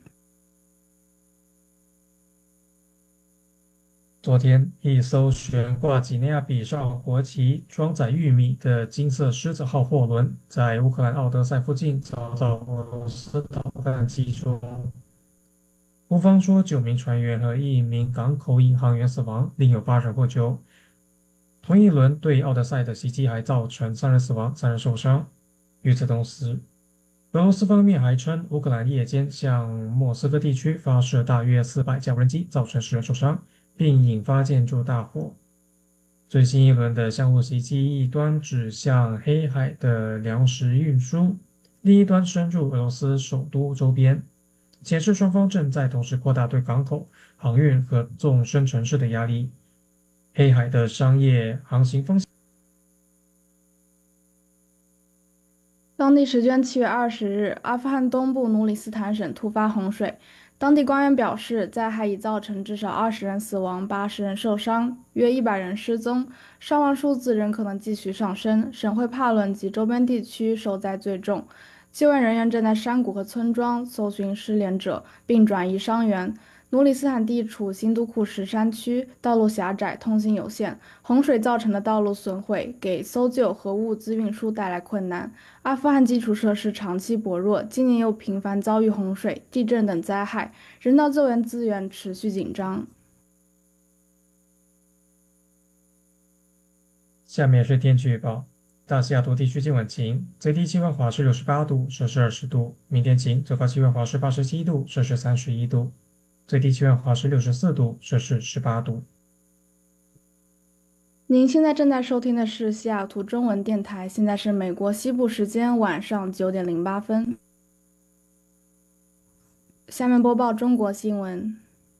昨天，一艘悬挂几内亚比绍国旗、装载玉米的金色狮子号货轮，在乌克兰奥德赛附近遭到俄罗斯导弹击中。乌方说，九名船员和一名港口引航员死亡，另有八人获救。同一轮对奥德赛的袭击还造成三人死亡、三人受伤。与此同时，俄罗斯方面还称，乌克兰夜间向莫斯科地区发射大约四百架无人机，造成十人受伤，并引发建筑大火。最新一轮的相互袭击，一端指向黑海的粮食运输，另一端深入俄罗斯首都周边，显示双方正在同时扩大对港口、航运和纵深城市的压力。黑海的商业航行风险。 当地时间七月二十日，阿富汗东部努里斯坦省突发洪水。当地官员表示，灾害已造成至少二十人死亡、八十人受伤，约一百人失踪，伤亡数字仍可能继续上升。省会帕伦及周边地区受灾最重，救援人员正在山谷和村庄搜寻失联者，并转移伤员。努里斯坦地处新都库什山区，道路狭窄，通行有限。洪水造成的道路损毁给搜救和物资运输带来困难。阿富汗基础设施长期薄弱，今年又频繁遭遇洪水、地震等灾害，人道救援资源持续紧张。 下面是天气预报。大西雅图地区今晚晴，最低气温华氏六十八度，摄氏二十度；明天晴，最高气温华氏八十七度，摄氏三十一度。最低气温华氏六十四度，摄氏十八度。 您现在正在收听的是西雅图中文电台，现在是美国西部时间晚上九点零八分。下面播报中国新闻。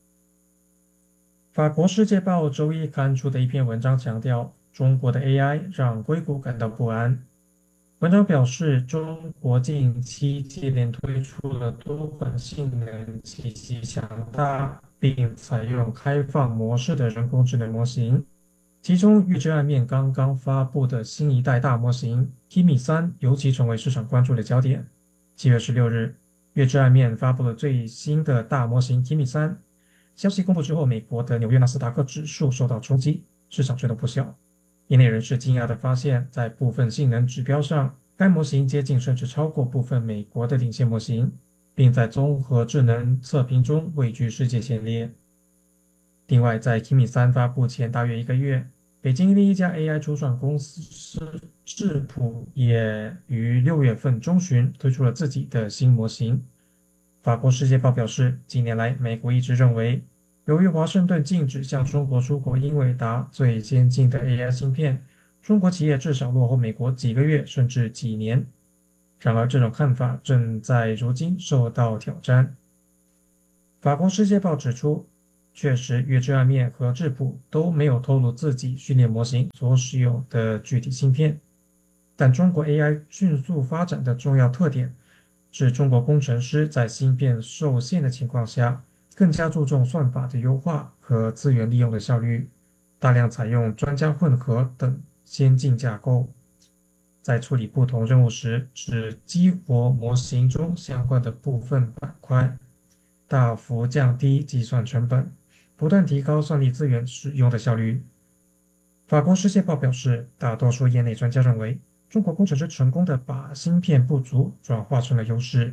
法国《世界报》周一刊出的一篇文章强调，中国的 A I 让硅谷感到不安。文章表示，中国近期接连推出了多款性能极其强大并采用开放模式的人工智能模型，其中月之暗面刚刚发布的新一代大模型 Kimi 三尤其成为市场关注的焦点。七月十六日，月之暗面发布了最新的大模型 Kimi 三，消息公布之后，美国的纽约纳斯达克指数受到冲击，市场震动不小。业内人士惊讶地发现，在部分性能指标上，该模型接近甚至超过部分美国的领先模型，并在综合智能测评中位居世界前列。另外，在 Kimi 三发布前大约一个月， 北京另一家 A I 初创公司智谱也于六月份中旬推出了自己的新模型。法国《世界报》表示，近年来美国一直认为，由于华盛顿禁止向中国出口英伟达最先进的 A I 芯片，中国企业至少落后美国几个月甚至几年。然而，这种看法正在如今受到挑战。法国《世界报》指出，确实，月之暗面和智谱都没有透露自己训练模型所使用的具体芯片，但中国 A I 迅速发展的重要特点是中国工程师在芯片受限的情况下，更加注重算法的优化和资源利用的效率，大量采用专家混合等先进架构，在处理不同任务时，使激活模型中相关的部分板块，大幅降低计算成本，不断提高算力资源使用的效率。法国《世界报》表示，大多数业内专家认为，中国工程师成功地把芯片不足转化成了优势。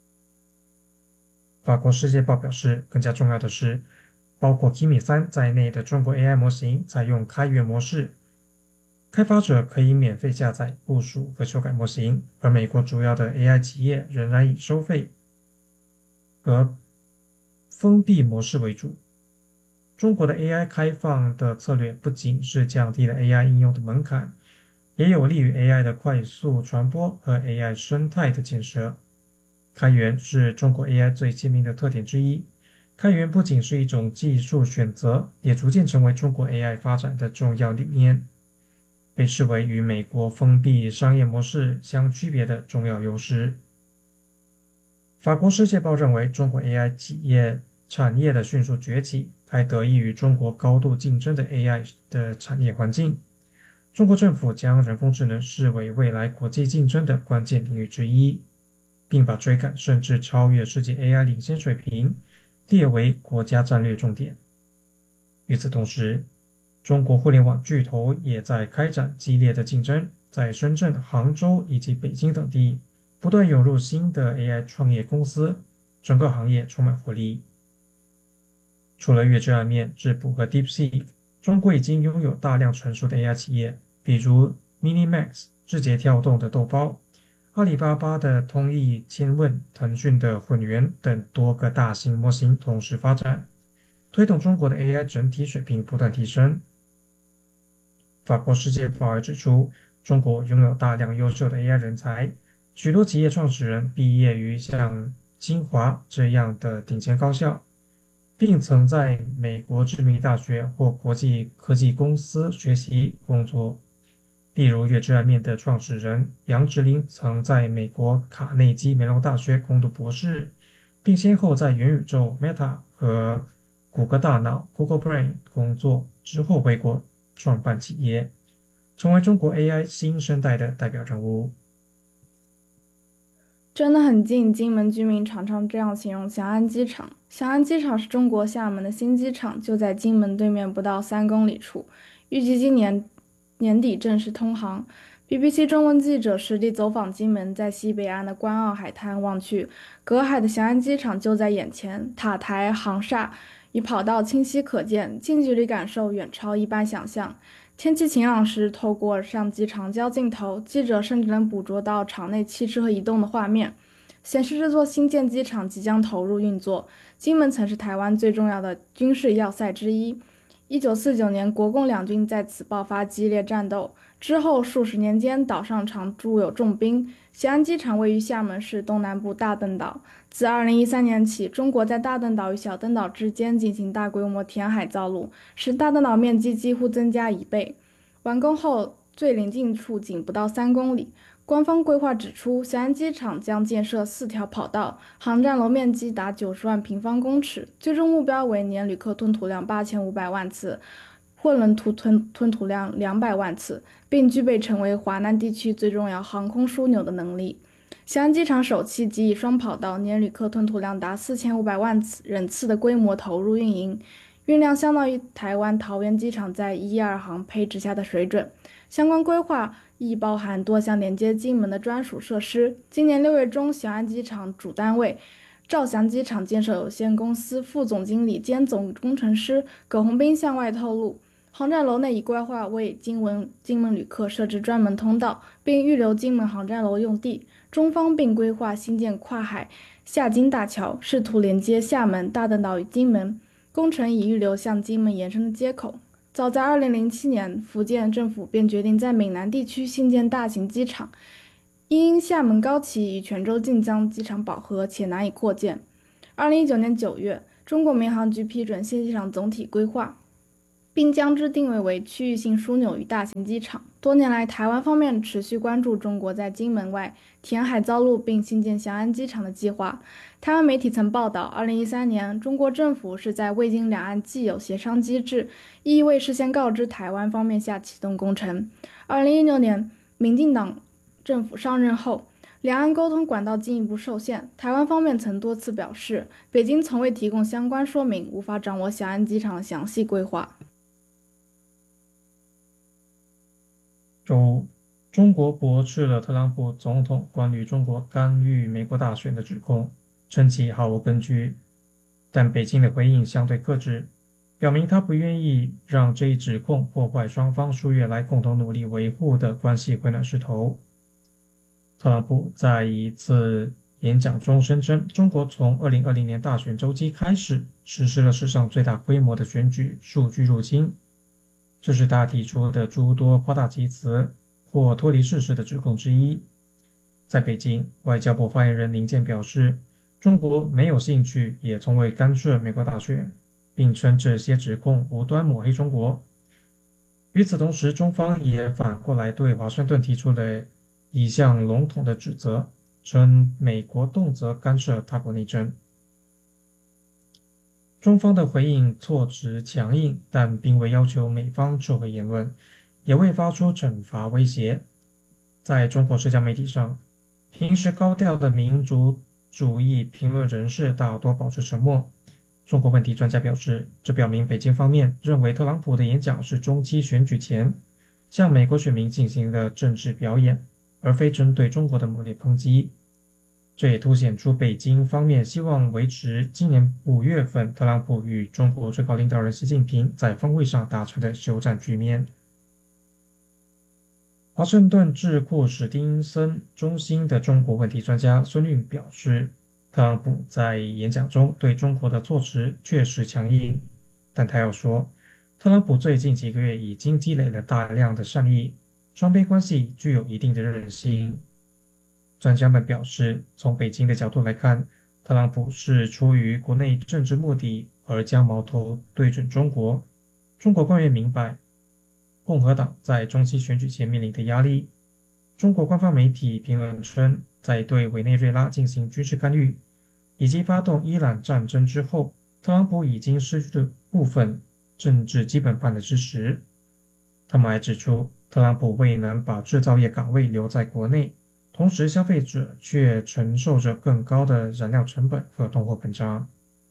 法国《世界报》表示，更加重要的是，包括 Kimi 三在内的中国 A I 模型采用开源模式，开发者可以免费下载、部署和修改模型，而美国主要的 A I 企业仍然以收费和封闭模式为主。中国的 A I 开放的策略不仅是降低了 A I 应用的门槛，也有利于 A I 的快速传播和 A I 生态的建设。开源是中国 A I 最鲜明的特点之一。开源不仅是一种技术选择，也逐渐成为中国 A I 发展的重要理念，被视为与美国封闭商业模式相区别的重要优势。法国《世界报》认为，中国 A I 企业产业的迅速崛起，还得益于中国高度竞争的 A I 的产业环境。中国政府将人工智能视为未来国际竞争的关键领域之一，并把追赶甚至超越世界 A I 领先水平列为国家战略重点。与此同时，中国互联网巨头也在开展激烈的竞争，在深圳、杭州以及北京等地不断涌入新的 A I 创业公司，整个行业充满活力。除了月之暗面、智谱和 DeepSeek， 中国已经拥有大量成熟的 A I 企业，比如 MiniMax、字节跳动的豆包、阿里巴巴的通义千问、腾讯的混元等多个大型模型同时发展，推动中国的 A I 整体水平不断提升。法国《世界报》指出，中国拥有大量优秀的 A I 人才，许多企业创始人毕业于像清华这样的顶尖高校，并曾在美国知名大学或国际科技公司学习工作。例如，月之暗面的创始人杨直林曾在美国卡内基梅隆大学攻读博士，并先后在元宇宙 Meta 和谷歌大脑 Google Brain 工作，之后回国创办企业，成为中国 A I 新生代的代表人物。 真的很近，金门居民常常这样形容翔安机场。翔安机场是中国厦门的新机场，就在金门对面不到三公里处，预计今年年底正式通航。B B C 中文记者实地走访金门，在西北岸的关澳海滩望去，隔海的翔安机场就在眼前，塔台、航厦与跑道清晰可见，近距离感受远超一般想象。天气晴朗时，透过相机长焦镜头，记者甚至能捕捉到场内汽车移动的画面，显示这座新建机场即将投入运作。金门曾是台湾最重要的军事要塞之一。一九四九年，国共两军在此爆发激烈战斗，之后数十年间，岛上常驻有重兵。翔安机场位于厦门市东南部大嶝岛。自二零一三年起，中国在大嶝岛与小嶝岛之间进行大规模填海造陆，使大嶝岛面积几乎增加一倍。完工后，最临近处仅不到三公里。官方规划指出，翔安机场将建设四条跑道，航站楼面积达九十万平方公尺，最终目标为年旅客吞吐量八千五百万次，货轮吞吞吞吐量两百万次，并具备成为华南地区最重要航空枢纽的能力。翔安机场首期即以双跑道、年旅客吞吐量达四千五百万人次的规模投入运营，运量相当于台湾桃园机场在一二航配置下的水准。相关规划亦包含多项连接金门的专属设施。今年六月中，翔安机场主单位兆翔机场建设有限公司副总经理兼总工程师葛洪斌向外透露， 航站楼内已规划为金门金门旅客设置专门通道，并预留金门航站楼用地。中方并规划新建跨海下金大桥，试图连接厦门、大嶝岛与金门。工程已预留向金门延伸的接口。早在二零零七年，福建政府便决定在闽南地区新建大型机场，因厦门高崎与泉州晋江机场饱和且难以扩建。二零一九年九月，中国民航局批准新机场总体规划，并将之定位为区域性枢纽与大型机场。多年来，台湾方面持续关注中国在金门外填海造陆并新建翔安机场的计划。台湾媒体曾报道，二零一三年，中国政府是在未经两岸既有协商机制，亦未事先告知台湾方面下启动工程。二零一六年，民进党政府上任后，两岸沟通管道进一步受限。台湾方面曾多次表示，北京从未提供相关说明，无法掌握翔安机场的详细规划。 周五，中国驳斥了特朗普总统关于中国干预美国大选的指控，称其毫无根据。但北京的回应相对克制，表明他不愿意让这一指控破坏双方数月来共同努力维护的关系回暖势头。特朗普在一次演讲中声称，中国从二零二零年大选周期开始实施了史上最大规模的选举数据入侵，这是他提出的诸多夸大其词或脱离事实的指控之一。在北京，外交部发言人林健表示，中国没有兴趣也从未干涉美国大选，并称这些指控无端抹黑中国。与此同时，中方也反过来对华盛顿提出了一项笼统的指责，称美国动辄干涉他国内政。中方的回应措辞强硬，但并未要求美方撤回言论，也未发出惩罚威胁。在中国社交媒体上，平时高调的民族主义评论人士大多保持沉默。中国问题专家表示，这表明北京方面认为特朗普的演讲是中期选举前向美国选民进行的政治表演，而非针对中国的猛烈抨击。这也凸显出北京方面希望维持今年五月份特朗普与中国最高领导人习近平在峰会上达成的休战局面。华盛顿智库史丁森中心的中国问题专家孙运表示，特朗普在演讲中对中国的措辞确实强硬，但他要说，特朗普最近几个月已经积累了大量的善意，双边关系具有一定的韧性。专家们表示，从北京的角度来看，特朗普是出于国内政治目的而将矛头对准中国。中国官员明白共和党在中期选举前面临的压力。中国官方媒体评论称，在对委内瑞拉进行军事干预以及发动伊朗战争之后，特朗普已经失去了部分政治基本盘的支持。他们还指出，特朗普未能把制造业岗位留在国内，同时消费者却承受着更高的燃料成本和通货膨胀。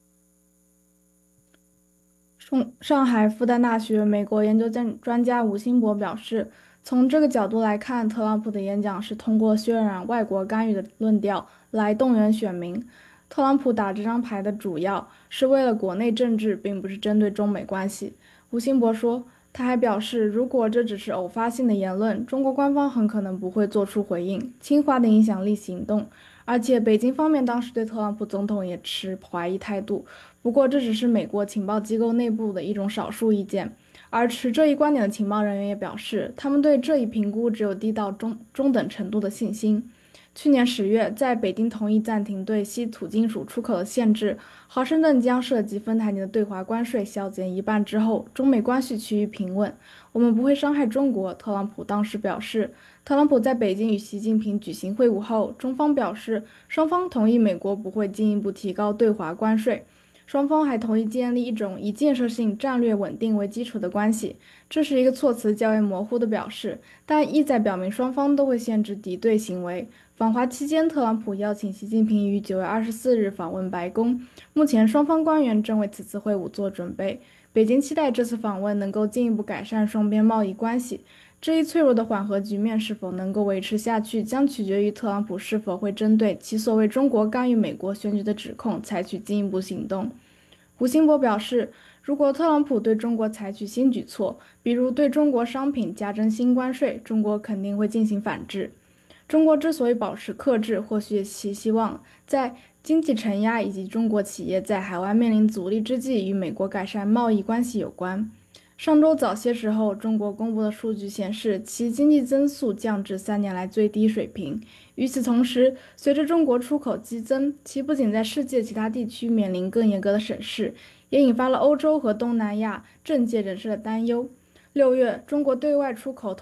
上海复旦大学美国研究专家吴新博表示，从这个角度来看，特朗普的演讲是通过渲染外国干预的论调来动员选民。特朗普打这张牌的主要是为了国内政治，并不是针对中美关系。吴新博说，他还表示，如果这只是偶发性的言论，中国官方很可能不会做出回应，侵华的影响力行动。而且北京方面当时对特朗普总统也持怀疑态度，不过这只是美国情报机构内部的一种少数意见。而持这一观点的情报人员也表示，他们对这一评估只有低到中中等程度的信心。去年十月，在北京同意暂停对稀土金属出口的限制，华盛顿将涉及芬太尼的对华关税削减一半之后，中美关系趋于平稳。我们不会伤害中国，特朗普当时表示。特朗普在北京与习近平举行会晤后，中方表示，双方同意美国不会进一步提高对华关税。双方还同意建立一种以建设性战略稳定为基础的关系，这是一个措辞较为模糊的表示，但意在表明双方都会限制敌对行为。访华期间，特朗普邀请习近平于九月二十四日访问白宫，目前双方官员正为此次会晤做准备。北京期待这次访问能够进一步改善双边贸易关系。这一脆弱的缓和局面是否能够维持下去，将取决于特朗普是否会针对其所谓中国干预美国选举的指控采取进一步行动。吴新博表示， 如果特朗普对中国采取新举措，比如对中国商品加征新关税，中国肯定会进行反制。中国之所以保持克制，或许其希望在经济承压以及中国企业在海外面临阻力之际，与美国改善贸易关系有关。上周早些时候，中国公布的数据显示，其经济增速降至三年来最低水平。与此同时，随着中国出口激增，其不仅在世界其他地区面临更严格的审视，也引发了欧洲和东南亚政界人士的担忧。六月，中国对外出口